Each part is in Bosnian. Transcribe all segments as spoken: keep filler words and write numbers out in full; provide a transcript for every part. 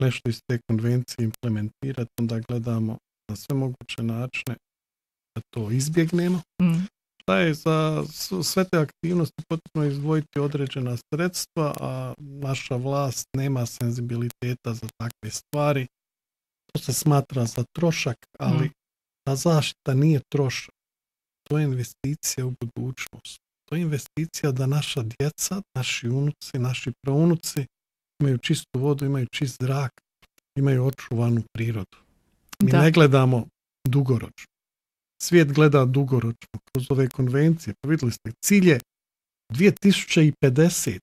nešto iz te konvencije implementirati, onda gledamo na sve moguće načine da to izbjegnemo. Mm. Da je za sve te aktivnosti potrebno izdvojiti određena sredstva, a naša vlast nema senzibiliteta za takve stvari. To se smatra za trošak, ali mm. ta zaštita nije trošak. To je investicija u budućnost. To je investicija da naša djeca, naši unuci, naši praunuci imaju čistu vodu, imaju čist zrak, imaju očuvanu prirodu. Mi da. ne gledamo dugoročno. Svijet gleda dugoročno kroz ove konvencije. Pa vidjeli ste, cilj je dvije tisuće pedesete.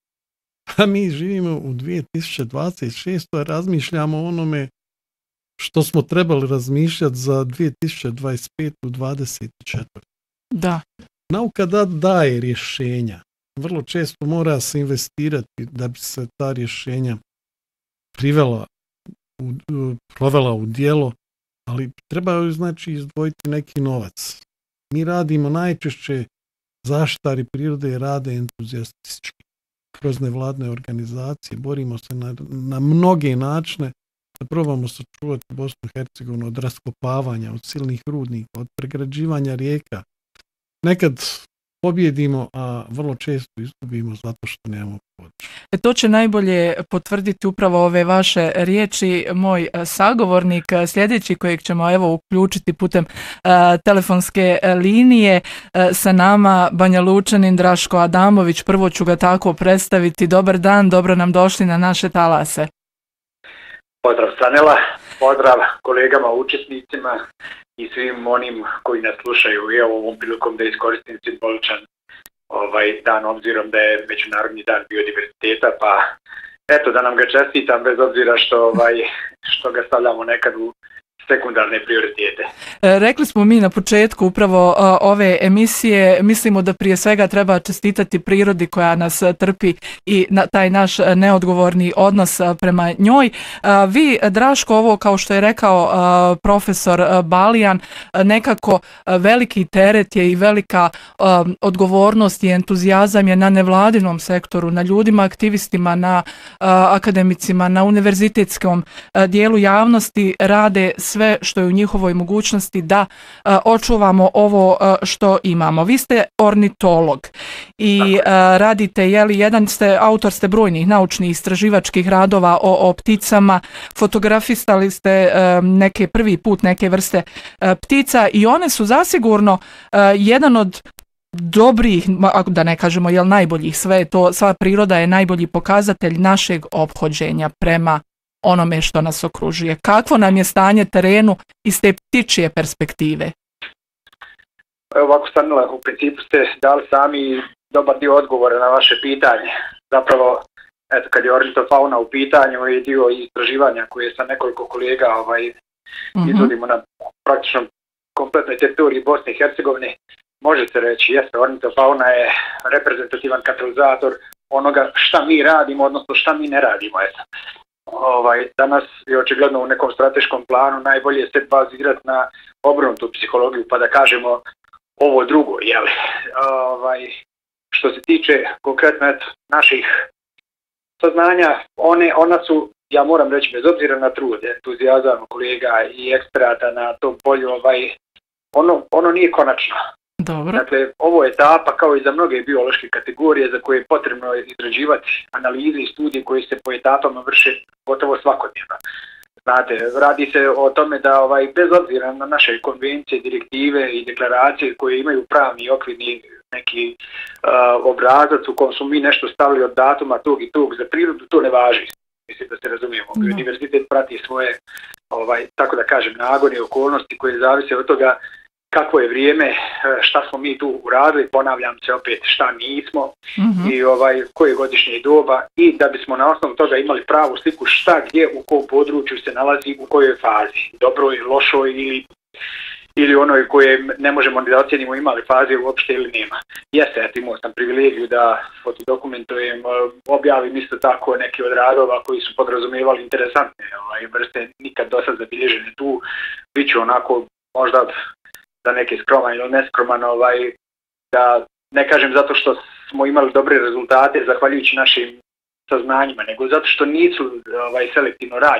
A mi živimo u dvije tisuće dvadeset šestoj a razmišljamo o onome što smo trebali razmišljati za dvije tisuće dvadeset petu dvadeset četvrtu. Da. Nauka da daje rješenja. Vrlo često mora se investirati da bi se ta rješenja privela, u, provela u djelo, ali treba znači izdvojiti neki novac. Mi radimo najčešće, zaštitari prirode rade entuzijastički. Kroz nevladne organizacije borimo se na, na mnoge načine da probamo sačuvati Bosnu i Hercegovinu od raskopavanja, od silnih rudnika, od pregrađivanja rijeka. Nekad pobjedimo, a vrlo često izgubimo zato što nemamo podršku. E to će najbolje potvrditi upravo ove vaše riječi moj sagovornik sljedeći kojeg ćemo evo uključiti putem uh, telefonske linije uh, sa nama Banja Lučanin Draško Adamović. Prvo ću ga tako predstaviti. Dobar dan, dobro nam došli na naše talase. Pozdrav Sanela, pozdrav kolegama učesnicima i svim onim koji nas slušaju. I evo ovom prilikom da iskoristim simboličan ovaj dan obzirom da je Međunarodni dan biodiverziteta, pa eto da nam ga čestitam bez obzira što ovaj što ga stavljamo nekad u sekundarne prioritete. E, rekli smo mi na početku upravo a, ove emisije, mislimo da prije svega treba čestitati prirodi koja nas trpi i na taj naš neodgovorni odnos a, prema njoj. A, vi, Draško, ovo kao što je rekao a, profesor a, Balijan, a, nekako a, veliki teret je i velika a, odgovornost i entuzijazam je na nevladinom sektoru, na ljudima, aktivistima, na a, akademicima, na univerzitetskom a, dijelu javnosti rade sve što je u njihovoj mogućnosti da uh, očuvamo ovo uh, što imamo. Vi ste ornitolog i uh, radite, jeli, jedan ste, autor ste brojnih naučnih istraživačkih radova o, o pticama, fotografistali ste uh, neke prvi put neke vrste uh, ptica i one su zasigurno uh, jedan od dobrih, da ne kažemo jel najboljih, sve to, sva priroda je najbolji pokazatelj našeg ophođenja prema onome što nas okružuje. Kakvo nam je stanje terenu iz te ptičje perspektive? Evo ovako, Stanila, u principu ste dali sami dobar dio odgovora na vaše pitanje. Zapravo, eto, kad je ornitofauna u pitanju i dio istraživanja koje sa nekoliko kolega ovaj, mm-hmm. izvodimo na praktično kompletnoj teritoriji Bosne i Hercegovine, može se reći, jeste, ornitofauna je reprezentativan katalizator onoga šta mi radimo, odnosno šta mi ne radimo, eto. Ovaj, danas je očigledno u nekom strateškom planu najbolje se bazirati na obrnutu psihologiju pa da kažemo ovo drugo, jeli. Ovaj, što se tiče konkretno eto, naših saznanja, one, ona su, ja moram reći, bez obzira na trud, entuzijazam kolega i eksperata na tom polju, ovaj, ono, ono nije konačno. Dobro. Dakle, ovo je etapa kao i za mnoge biološke kategorije za koje je potrebno izrađivati analize i studije koje se po etapama vrše gotovo svakodnevno. Znate, radi se o tome da ovaj, bez obzira na naše konvencije, direktive i deklaracije koje imaju pravni i okvirni neki uh, obrazac u kom smo mi nešto stavili od datuma tog i tog za prirodu, to ne važi. Mislim da se razumijemo. No. Univerzitet prati svoje, ovaj, tako da kažem, nagone i okolnosti koje zavise od toga kakvo je vrijeme, šta smo mi tu uradili, ponavljam se opet šta nismo mm-hmm. i ovaj koje godišnje doba i da bismo na osnovu toga imali pravu sliku šta gdje u kom području se nalazi u kojoj fazi, dobroj, lošoj ili ili onoj koje ne možemo ni da ocjenimo imali faze uopšte ili nema. Jeste, ja imao sam privilegiju da fotodokumentujem, objavim isto tako neke od radova koji su podrazumijevali interesantne ovaj, vrste, nikad do sad zabilježene tu, bit ću onako možda da neki skroman ili neskroman, ovaj, da ne kažem zato što smo imali dobre rezultate zahvaljujući našim saznanjima, nego zato što nisu ovaj, selektivno rađeni